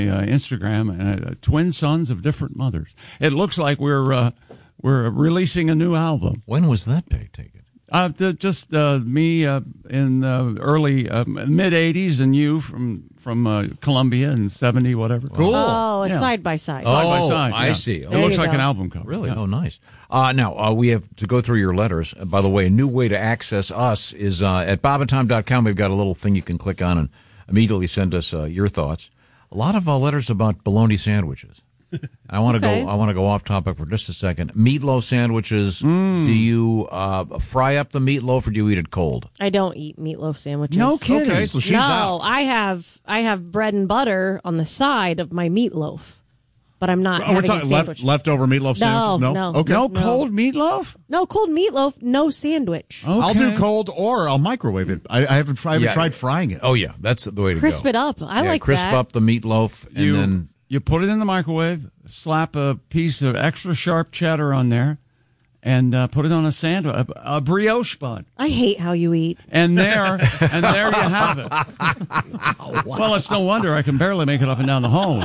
Instagram, and twin sons of different mothers. It looks like we're releasing a new album. When was that day taken? Me in the early mid '80s, and you from Columbia in '70, whatever. Cool. Oh, side by side. Oh, Side by side. I Yeah. see. It There looks you like go. an album cover. Really? Yeah. Oh, nice. Now, we have to go through your letters. By the way, a new way to access us is at bobandtom.com. We've got a little thing you can click on and immediately send us your thoughts. A lot of letters about bologna sandwiches. I want to Okay. go. I want to go off topic for just a second. Meatloaf sandwiches. Do you fry up the meatloaf or do you eat it cold? I don't eat meatloaf sandwiches. No kidding. Okay, so she's no, out. I have bread and butter on the side of my meatloaf, but I'm not We're having a talking sandwich. leftover meatloaf sandwiches? no. Okay. No cold meatloaf? No cold meatloaf, no sandwich. Okay. I'll do cold or I'll microwave it. I haven't tried frying it. Oh yeah, that's the way to Crisp go. it up. I like crisp that. up the meatloaf and then. You put it in the microwave, slap a piece of extra sharp cheddar on there, and put it on a sandwich, a brioche bun. I hate how you eat. And there you have it. Well, it's no wonder I can barely make it up and down the hall.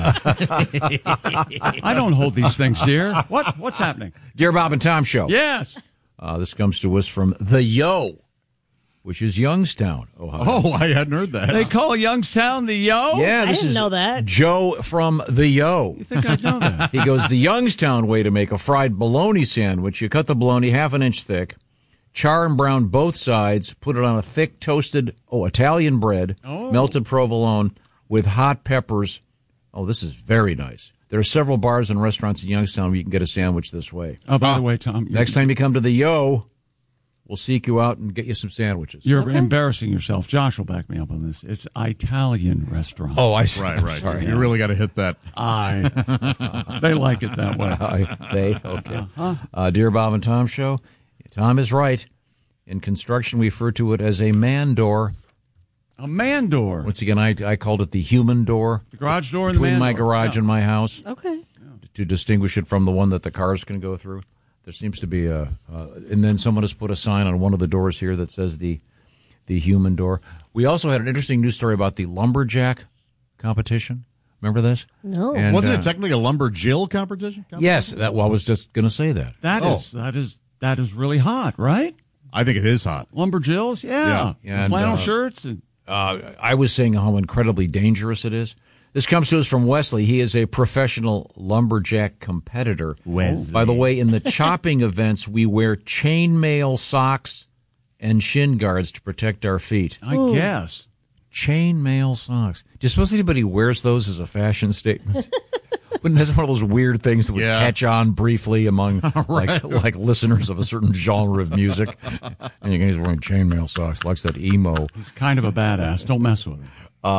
I don't hold these things dear. What's happening? Dear Bob and Tom Show. Yes. This comes to us from the Yo, which is Youngstown, Ohio. Oh, I hadn't heard that. They call Youngstown the Yo? Yeah, I this didn't is know that. Joe from the Yo. You think I'd know that? He goes, the Youngstown way to make a fried bologna sandwich. You cut the bologna half an inch thick, char and brown both sides, put it on a thick toasted Italian bread, melted provolone with hot peppers. Oh, this is very nice. There are several bars and restaurants in Youngstown where you can get a sandwich this way. Oh, by the way, Tom. Next time you come to the Yo, we'll seek you out and get you some sandwiches. You're embarrassing yourself. Josh will back me up on this. It's Italian restaurant. Oh, I see. Right. Sorry. You really got to hit that. They like it that way. Okay. Dear Bob and Tom Show, Tom is right. In construction, we refer to it as a man door. A man door. Once again, I called it the human door. The garage door and the between man my door. garage Yeah. and my house Okay. to distinguish it from the one that the cars can go through. There seems to be and then someone has put a sign on one of the doors here that says the human door. We also had an interesting news story about the lumberjack competition. Remember this? No. And, Wasn't it technically a lumberjill competition? Yes, I was just going to say that. That is really hot, right? I think it is hot. Lumberjills, yeah. And, flannel shirts. And I was saying how incredibly dangerous it is. This comes to us from Wesley. He is a professional lumberjack competitor. Wesley. By the way, in the chopping events, we wear chainmail socks and shin guards to protect our feet. I guess. Chainmail socks. Do you suppose anybody wears those as a fashion statement? Wouldn't that's one of those weird things that would catch on briefly among like listeners of a certain genre of music? And you guys wearing chainmail socks, likes that emo. He's kind of a badass. Don't mess with him.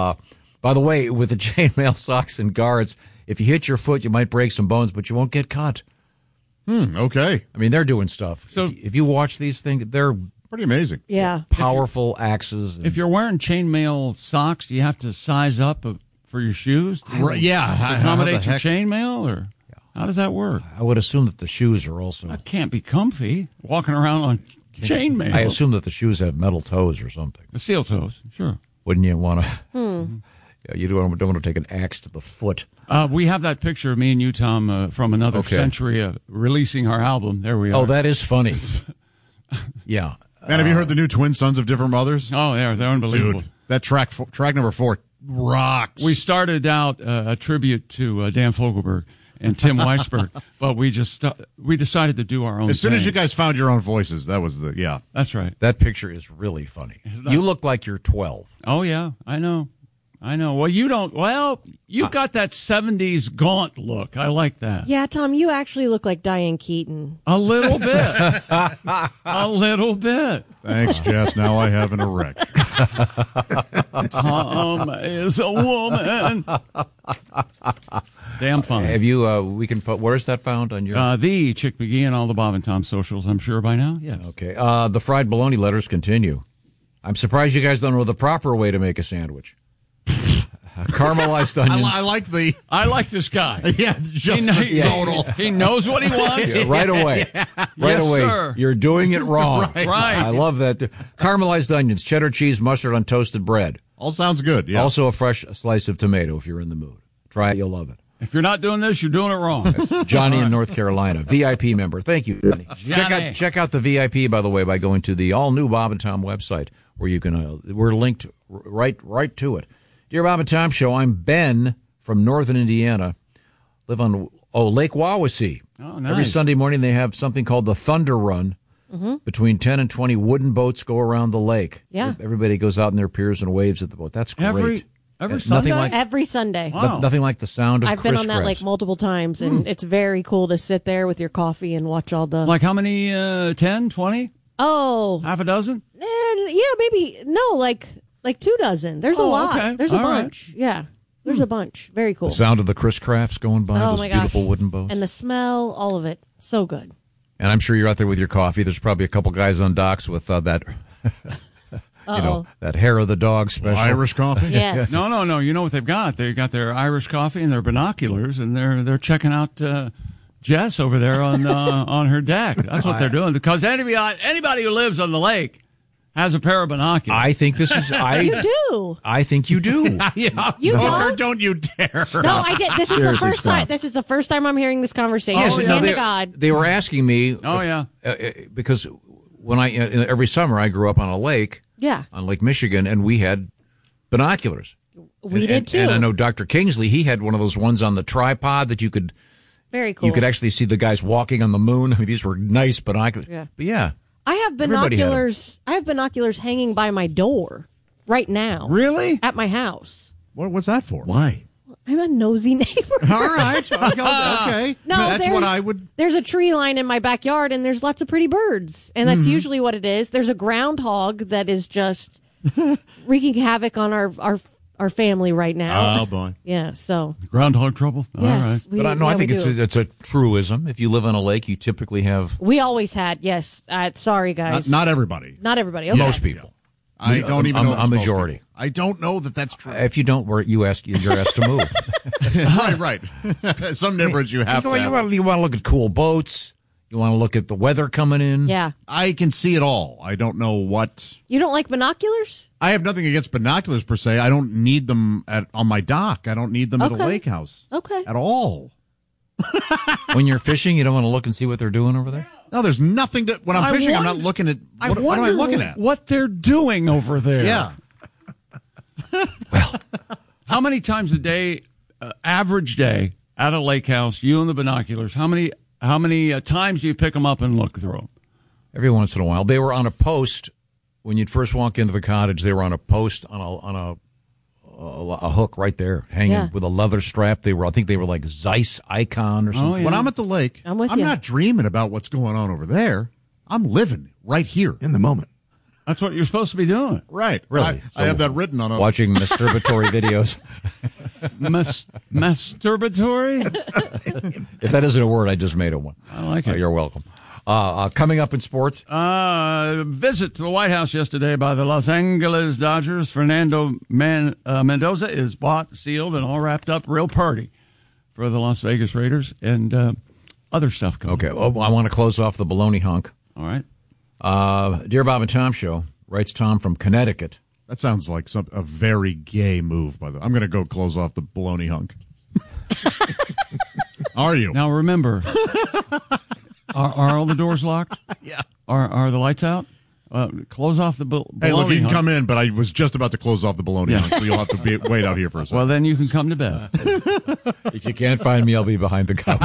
By the way, with the chainmail socks and guards, if you hit your foot, you might break some bones, but you won't get cut. Okay. I mean, they're doing stuff. So- if you watch these things, they're Pretty amazing. Yeah. powerful axes. If you're wearing chainmail socks, do you have to size up for your shoes to Right, yeah. accommodate your heck? chainmail, or how does that work? I would assume that the shoes are also. That can't be comfy walking around on chainmail. I assume that the shoes have metal toes or something. The steel toes, sure. Wouldn't you want to? Yeah, you don't want to take an axe to the foot. We have that picture of me and you, Tom, from another century releasing our album. There we are. Oh, that is funny. Yeah. Man, have you heard the new Twin Sons of Different Mothers? Oh, they're unbelievable. Dude, that track number 4 rocks. We started out a tribute to Dan Fogelberg and Tim Weisberg, but we decided to do our own as soon as thing. you guys found your own voices, that was That's right. That picture is really funny. You look like you're 12. Oh, yeah, I know. Well, you don't. Well, you've got that 70s gaunt look. I like that. Yeah, Tom, you actually look like Diane Keaton. A little bit. A little bit. Thanks, Jess. Now I have an erection. Tom is a woman. Damn fun. Have you, we can put, where's that found on your? The Chick McGee and all the Bob and Tom socials, I'm sure by now. Yeah. Okay. The fried bologna letters continue. I'm surprised you guys don't know the proper way to make a sandwich. Caramelized onions. I like the. I like this guy. Yeah, just the total. He knows what he wants. Yeah, right away. Right away. Sir. You're doing it wrong. Right. I love that. Caramelized onions, cheddar cheese, mustard on toasted bread. All sounds good. Yeah. Also a fresh slice of tomato if you're in the mood. Try it. You'll love it. If you're not doing this, you're doing it wrong. It's Johnny in North Carolina, VIP member. Thank you, Johnny. Check out the VIP, by the way, by going to the all-new Bob and Tom website, where you can. We're linked right to it. Dear Bob and Tom Show, I'm Ben from Northern Indiana. Live on Lake Wawasee. Oh, nice. Every Sunday morning they have something called the Thunder Run. Mm-hmm. Between 10 and 20 wooden boats go around the lake. Yeah. Everybody goes out in their piers and waves at the boat. That's great. Every Sunday? Every Sunday. Wow. Nothing like the sound of I've been on that crisscross. lake multiple times, and it's very cool to sit there with your coffee and watch all the... Like how many? 10, 20? Oh. Half a dozen? Yeah, maybe. No, like 24. There's a lot. Okay. There's a All right. bunch. Yeah. There's a bunch. Very cool. The sound of the crisscrafts going by, Oh those my beautiful gosh. wooden boats. And the smell, all of it. So good. And I'm sure you're out there with your coffee. There's probably a couple guys on docks with that, that hair of the dog special. Irish coffee? Yes. No. You know what they've got? They've got their Irish coffee and their binoculars, and they're checking out Jess over there on her deck. That's what they're doing. Because anybody who lives on the lake has a pair of binoculars. I think this is. You do. I think you do. Yeah. You Or don't? don't you dare. No, I did. This is the Seriously, first time. stop. This is the first time I'm hearing this conversation. Yes, Hand to God. they were asking me. Oh, yeah. Because when every summer I grew up on a lake. Yeah. On Lake Michigan, and we had binoculars. We did too. And I know Dr. Kingsley, he had one of those ones on the tripod that you could Very cool. you could actually see the guys walking on the moon. I mean, these were nice binoculars. Yeah. But yeah. I have Everybody had 'em. binoculars. I have binoculars hanging by my door right now. Really? At my house. What's that for? Why? I'm a nosy neighbor. All right. Okay. No, That's what I would. There's a tree line in my backyard, and there's lots of pretty birds, and that's usually what it is. There's a groundhog that is just wreaking havoc on our family right now. Oh, boy. Yeah. So Groundhog trouble? yes, All right. I think it's a truism. If you live on a lake, you typically have we always had. Yes. Sorry, guys. Not everybody. Not everybody. Okay. most people. I don't even know. if A it's most majority. people. I don't know that that's true. If you don't, you're asked to move. right. Some neighborhoods you have to. You want to look at cool boats. You want to look at the weather coming in. Yeah. I can see it all. I don't know what. You don't like binoculars? I have nothing against binoculars per se. I don't need them on my dock. I don't need them at a Okay. lake house. Okay. At all. When you're fishing, you don't want to look and see what they're doing over there. No, there's nothing to. When I'm fishing, I'm not looking at. What am I looking at? What they're doing over there. Yeah. How many times a day, average day, at a lake house, you and the binoculars, how many times do you pick them up and look through them? Every once in a while, they were on a post when you'd first walk into the cottage. They were on a post on a hook right there, hanging with a leather strap. I think they were like Zeiss Icon or something. yeah. When I'm at the lake, I'm with you. not dreaming about what's going on over there. I'm living right here in the moment. That's what you're supposed to be doing. Right. Really? I have that written on a. Watching masturbatory videos. Masturbatory? If that isn't a word, I just made it one. I like it. You're welcome. Coming up in sports. Visit to the White House yesterday by the Los Angeles Dodgers. Fernando Mendoza is bought, sealed, and all wrapped up real purty for the Las Vegas Raiders and other stuff coming. Okay, well, I want to close off the baloney hunk. All right. Dear Bob and Tom Show, writes Tom from Connecticut. That sounds like a very gay move. I'm going to go close off the baloney hunk. Are you? Now remember, are all the doors locked? Yeah. Are the lights out? Close off the Hey, look, you can hunk. come in, but I was just about to close off the baloney Yeah. hunk, so you'll have to wait out here for a second. Well, then you can come to bed. If you can't find me, I'll be behind the couch.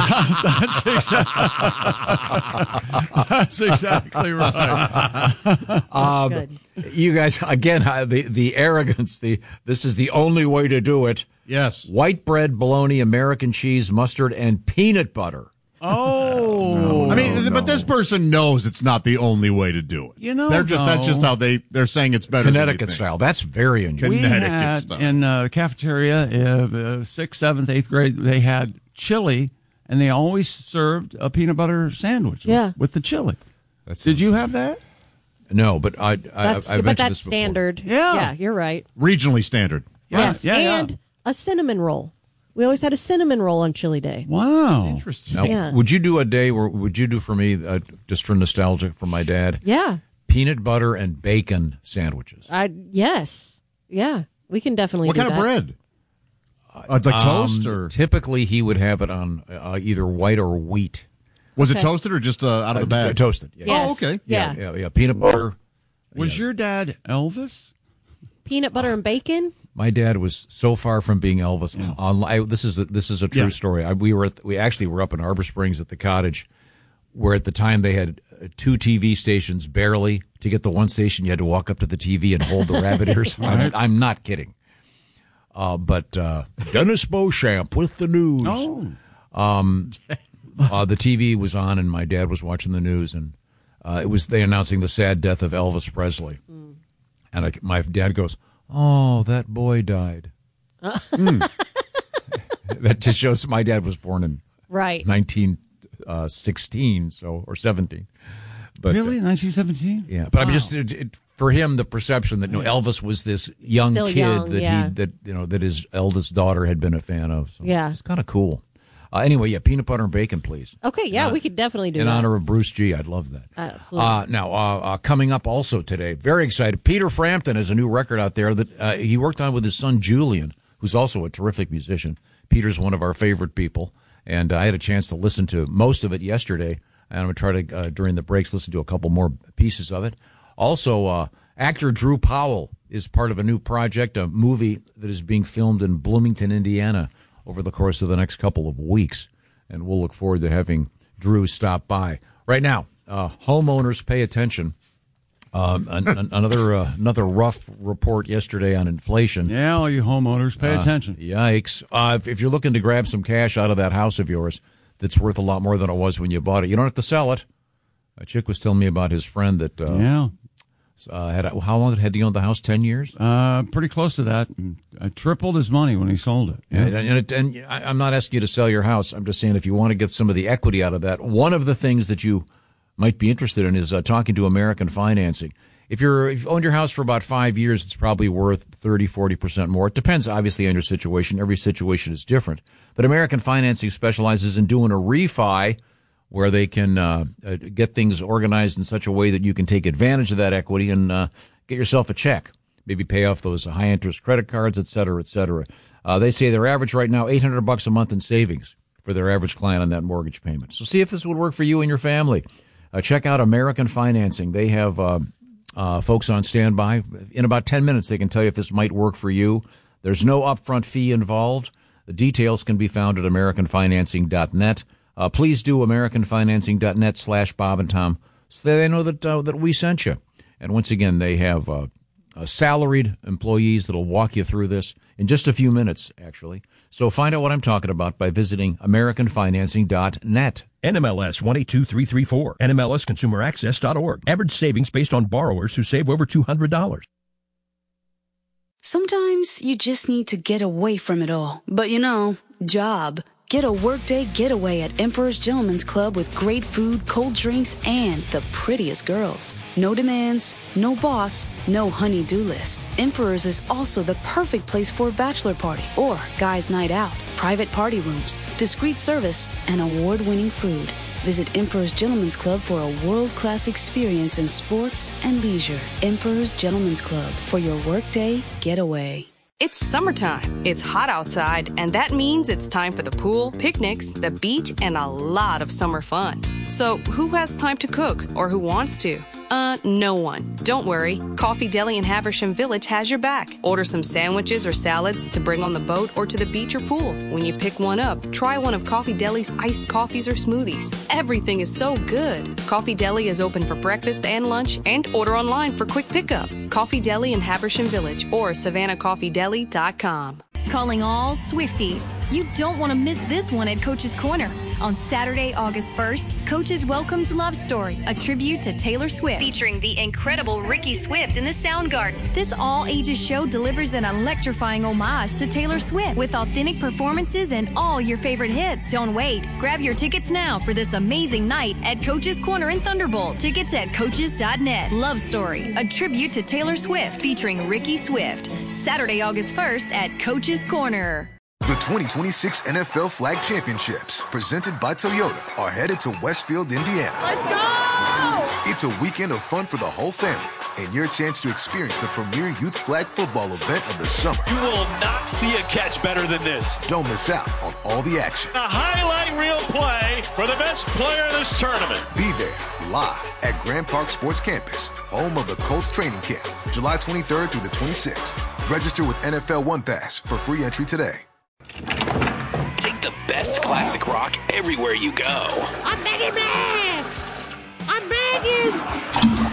That's exactly right. That's good. You guys, again, the arrogance, this is the only way to do it. Yes. White bread, bologna, American cheese, mustard, and peanut butter. Oh. I mean, but this person knows it's not the only way to do it. You know, that's just how they're saying it's better. Connecticut than you think. style. That's very unusual. We Connecticut had style. in cafeteria, 6th, 7th, 8th grade, they had chili, and they always served a peanut butter sandwich with the chili. Did you have that? No, but I've But mentioned that's this before. standard. Yeah. Yeah, you're right. Regionally standard. Yes. Yeah, yeah. And a cinnamon roll. We always had a cinnamon roll on chili day. Wow. Interesting. Now, Yeah. would you do a day where, would you do for me, just for nostalgia for my dad, Yeah. peanut butter and bacon sandwiches? Yes. Yeah. We can definitely What do kind of that. bread? Like toast or Typically, he would have it on either white or wheat. was it toasted or just out of the bag? Toasted. Yeah. Yes. Oh, okay. Yeah. Peanut butter. Was your dad Elvis? Peanut butter and bacon? My dad was so far from being Elvis. This is a true story. We actually were up in Harbor Springs at the cottage, where at the time they had 2 TV stations barely. To get the one station, you had to walk up to the TV and hold the rabbit ears. I'm not kidding. But Dennis Beauchamp with the news. The TV was on, and my dad was watching the news, and it was they announcing the sad death of Elvis Presley. And my dad goes, "Oh, that boy died." That just shows my dad was born in 1916, or 17. But, Really, 1917? Yeah, but I'm just for him the perception that Elvis was this young Still kid young, that his eldest daughter had been a fan of. So it's kind of cool. Anyway, peanut butter and bacon, please. Okay, we could definitely do in that. honor of Bruce G. I'd love that. Absolutely. Now, coming up also today, very excited. Peter Frampton has a new record out there that he worked on with his son Julian, who's also a terrific musician. Peter's one of our favorite people, and I had a chance to listen to most of it yesterday, and I'm going to try to, during the breaks, listen to a couple more pieces of it. Also, actor Drew Powell is part of a new project, a movie that is being filmed in Bloomington, Indiana, over the course of the next couple of weeks, and we'll look forward to having Drew stop by. Right now, homeowners, pay attention. Another rough report yesterday on inflation. Yeah, all you homeowners, pay attention. Yikes. If you're looking to grab some cash out of that house of yours that's worth a lot more than it was when you bought it, you don't have to sell it. A chick was telling me about his friend that how long had he owned the house? 10 years? Pretty close to that. I tripled his money when he sold it. Yeah. And I'm not asking you to sell your house. I'm just saying if you want to get some of the equity out of that, one of the things that you might be interested in is talking to American Financing. If you've owned your house for about 5 years, it's probably worth 30-40% more. It depends, obviously, on your situation. Every situation is different. But American Financing specializes in doing a refi where they can get things organized in such a way that you can take advantage of that equity and get yourself a check. Maybe pay off those high-interest credit cards, et cetera, et cetera. They say their average right now, $800 a month in savings for their average client on that mortgage payment. So see if this would work for you and your family. Check out American Financing. They have folks on standby. In about 10 minutes, they can tell you if this might work for you. There's no upfront fee involved. The details can be found at AmericanFinancing.net. Please do AmericanFinancing.net/Bob and Tom so they know that we sent you. And once again, they have salaried employees that'll walk you through this in just a few minutes, actually. So find out what I'm talking about by visiting AmericanFinancing.net. NMLS 182334. NMLSConsumerAccess.org. Average savings based on borrowers who save over $200. Sometimes you just need to get away from it all. But job. Get a workday getaway at Emperor's Gentleman's Club with great food, cold drinks, and the prettiest girls. No demands, no boss, no honey-do list. Emperor's is also the perfect place for a bachelor party or guys' night out. Private party rooms, discreet service, and award-winning food. Visit Emperor's Gentleman's Club for a world-class experience in sports and leisure. Emperor's Gentleman's Club for your workday getaway. It's summertime. It's hot outside, and that means it's time for the pool, picnics, the beach, and a lot of summer fun. So who has time to cook, or who wants to? No one. Don't worry. Coffee Deli in Haversham Village has your back. Order some sandwiches or salads to bring on the boat or to the beach or pool. When you pick one up, try one of Coffee Deli's iced coffees or smoothies. Everything is so good. Coffee Deli is open for breakfast and lunch, and order online for quick pickup. Coffee Deli in Haversham Village or SavannahCoffeeDeli.com. Calling all Swifties. You don't want to miss this one at Coach's Corner. On Saturday, August 1st, Coach's welcomes Love Story, a tribute to Taylor Swift, featuring the incredible Ricky Swift in the Soundgarden. This all-ages show delivers an electrifying homage to Taylor Swift with authentic performances and all your favorite hits. Don't wait. Grab your tickets now for this amazing night at Coach's Corner in Thunderbolt. Tickets at coaches.net. Love Story, a tribute to Taylor Swift, featuring Ricky Swift. Saturday, August 1st at Coach's Corner. The 2026 NFL Flag Championships, presented by Toyota, are headed to Westfield, Indiana. Let's go! It's a weekend of fun for the whole family and your chance to experience the premier youth flag football event of the summer. You will not see a catch better than this. Don't miss out on all the action. A highlight reel play for the best player in this tournament. Be there live at Grand Park Sports Campus, home of the Colts training camp, July 23rd through the 26th. Register with NFL One Pass for free entry today. Take the best classic rock everywhere you go. I'm begging, man! I'm begging!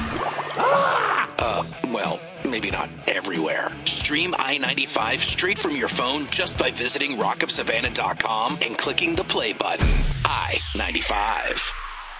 Well, maybe not everywhere. Stream I-95 straight from your phone just by visiting rockofsavannah.com and clicking the play button. I-95.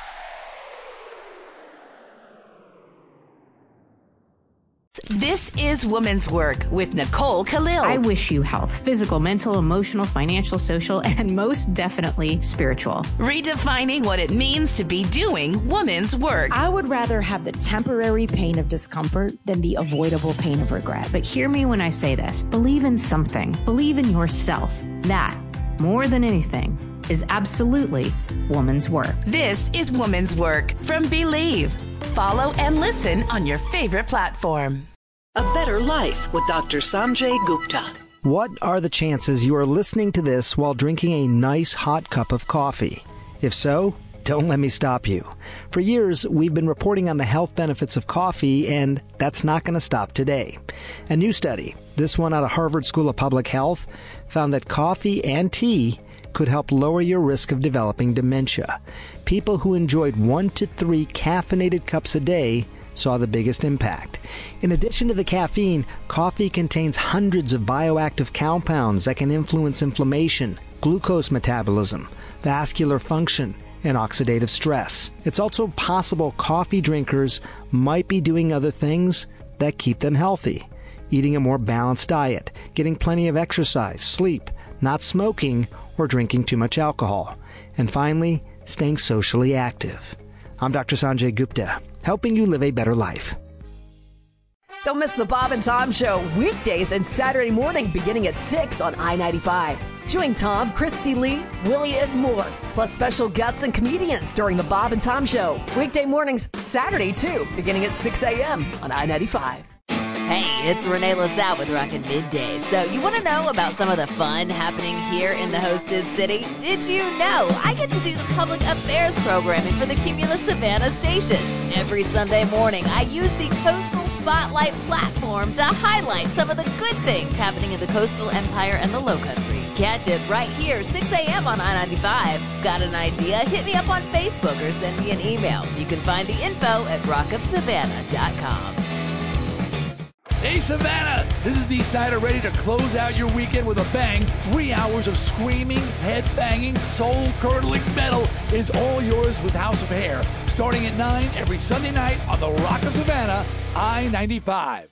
This is Woman's Work with Nicole Khalil. I wish you health, physical, mental, emotional, financial, social, and most definitely spiritual. Redefining what it means to be doing woman's work. I would rather have the temporary pain of discomfort than the avoidable pain of regret. But hear me when I say this. Believe in something. Believe in yourself. That, more than anything, is absolutely woman's work. This is Woman's Work from Believe. Follow and listen on your favorite platform. A Better Life with Dr. Sanjay Gupta. What are the chances you are listening to this while drinking a nice hot cup of coffee? If so, don't let me stop you. For years, we've been reporting on the health benefits of coffee, and that's not going to stop today. A new study, this one out of Harvard School of Public Health, found that coffee and tea could help lower your risk of developing dementia. People who enjoyed 1 to 3 caffeinated cups a day saw the biggest impact. In addition to the caffeine, coffee contains hundreds of bioactive compounds that can influence inflammation, glucose metabolism, vascular function, and oxidative stress. It's also possible coffee drinkers might be doing other things that keep them healthy. Eating a more balanced diet, getting plenty of exercise, sleep, not smoking, or drinking too much alcohol. And finally, staying socially active. I'm Dr. Sanjay Gupta, helping you live a better life. Don't miss the Bob and Tom Show weekdays and Saturday morning beginning at 6 on I-95. Join Tom, Christy Lee, Willie, and more, plus special guests and comedians during the Bob and Tom Show. Weekday mornings, Saturday too, beginning at 6 a.m. on I-95. Hey, it's Renee LaSalle with Rockin' Midday. So you want to know about some of the fun happening here in the hostess city? Did you know I get to do the public affairs programming for the Cumulus Savannah stations? Every Sunday morning, I use the Coastal Spotlight platform to highlight some of the good things happening in the coastal empire and the lowcountry. Catch it right here, 6 a.m. on I-95. Got an idea? Hit me up on Facebook or send me an email. You can find the info at rockofsavannah.com. Hey, Savannah! This is Dee Snider, ready to close out your weekend with a bang. 3 hours of screaming, head-banging, soul-curdling metal is all yours with House of Hair. Starting at 9 every Sunday night on the Rock of Savannah, I-95.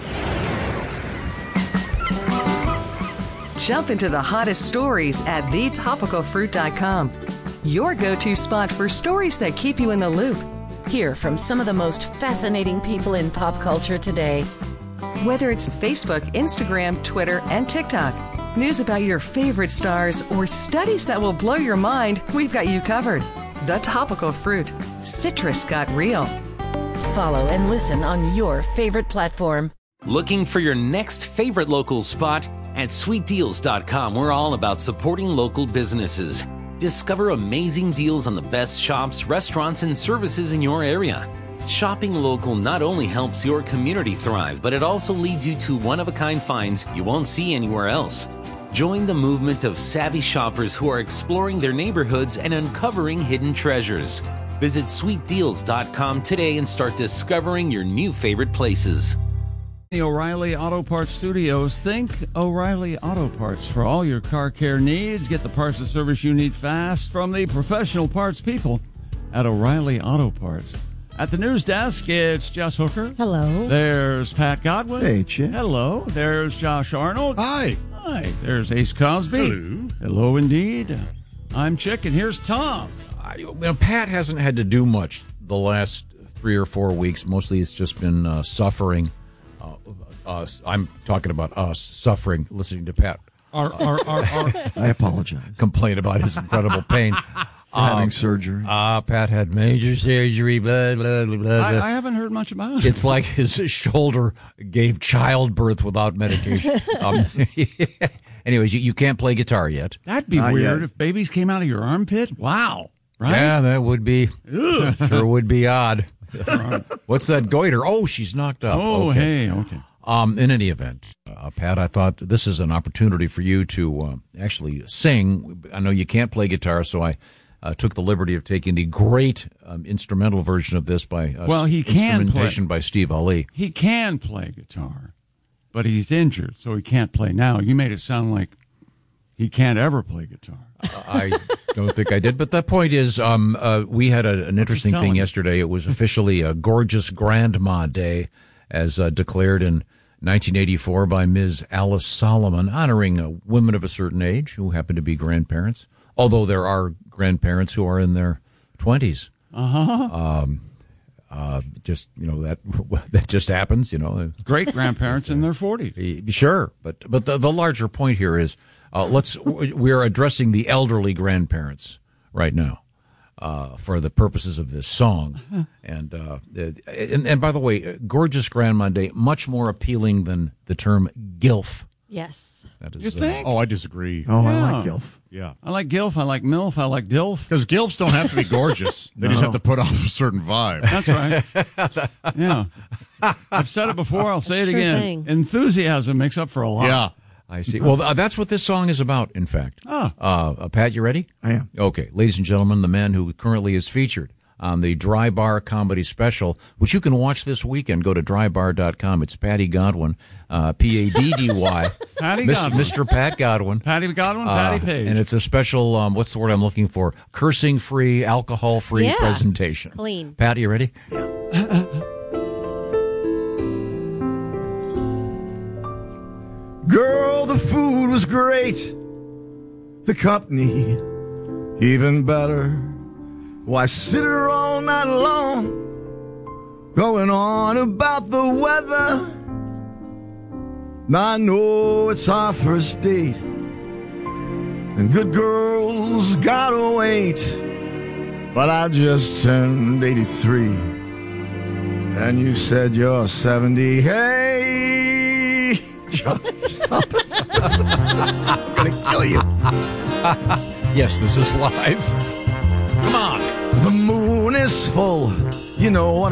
Jump into the hottest stories at thetopicalfruit.com. Your go-to spot for stories that keep you in the loop. Hear from some of the most fascinating people in pop culture today. Whether it's Facebook, Instagram, Twitter, and TikTok, news about your favorite stars, or studies that will blow your mind, we've got you covered. The Topical Fruit. Citrus got real. Follow and listen on your favorite platform. Looking for your next favorite local spot? At sweetdeals.com, we're all about supporting local businesses. Discover amazing deals on the best shops, restaurants, and services in your area. Shopping local not only helps your community thrive, but it also leads you to one-of-a-kind finds you won't see anywhere else. Join the movement of savvy shoppers who are exploring their neighborhoods and uncovering hidden treasures. Visit sweetdeals.com today and start discovering your new favorite places. The O'Reilly Auto Parts Studios. Think O'Reilly Auto Parts for all your car care needs. Get the parts and service you need fast from the professional parts people at O'Reilly Auto Parts. At the news desk, it's Jess Hooker. Hello. There's Pat Godwin. Hey, Chick. Hello. There's Josh Arnold. Hi. Hi. There's Ace Cosby. Hello. Hello, indeed. I'm Chick, and here's Tom. Pat hasn't had to do much the last 3 or 4 weeks. Mostly it's just been suffering. I'm talking about us suffering, listening to Pat. I apologize. Complain about his incredible pain. having surgery. Pat had major surgery, blah, blah, blah, blah. I haven't heard much about it. It's like his shoulder gave childbirth without medication. Anyways, you can't play guitar yet. That'd be weird if babies came out of your armpit. Wow. Right? Yeah, that would be. Sure would be odd. What's that goiter? Oh, she's knocked up. Oh, okay. hey, okay. In any event, Pat, I thought this is an opportunity for you to actually sing. I know you can't play guitar, so I took the liberty of taking the great instrumental version of this by he can instrumentation by Steve Ali. He can play guitar, but he's injured, so he can't play now. You made it sound like he can't ever play guitar. I don't think I did, but the point is, we had an interesting thing yesterday. It was officially a Gorgeous Grandma Day, as declared in 1984 by Ms. Alice Solomon, honoring women of a certain age who happen to be grandparents, although there are grandparents who are in their 20s. Just, that just happens, Great grandparents in their 40s. Sure, but the larger point here is, we're addressing the elderly grandparents right now. For the purposes of this song. And by the way, Gorgeous Grandma Day, much more appealing than the term GILF. Yes. That is, you think? I disagree. Oh, I like GILF. Yeah. I like GILF, I like MILF, I like DILF. Because GILFs don't have to be gorgeous. They just have to put off a certain vibe. That's right. Yeah. I've said it before, I'll say it again. Enthusiasm makes up for a lot. Yeah. I see. Well, that's what this song is about, in fact. Pat, you ready? I am. Okay. Ladies and gentlemen, the man who currently is featured on the Dry Bar Comedy Special, which you can watch this weekend. Go to drybar.com. It's Patty Godwin, P-A-D-D-Y. Patty Godwin. Mr. Pat Godwin. Patty Godwin, Patty Page. And it's a special, what's the word I'm looking for? Cursing-free, alcohol-free presentation. Clean. Pat, you ready? Girl, the food was great. The company, even better. Why sit her all night long, going on about the weather? I know it's our first date, and good girls gotta wait. But I just turned 83, and you said you're 70. Hey, John, stop it. I'm gonna kill you. Yes, this is live. Come on. The moon is full. You know what